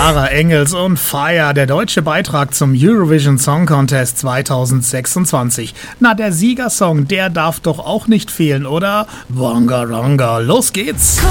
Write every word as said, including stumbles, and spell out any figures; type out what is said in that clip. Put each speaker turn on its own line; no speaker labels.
Sarah Engels und Fire, der deutsche Beitrag zum Eurovision Song Contest zweitausendsechsundzwanzig. Na, der Siegersong, der darf doch auch nicht fehlen, oder? Wonga Wonga, los geht's!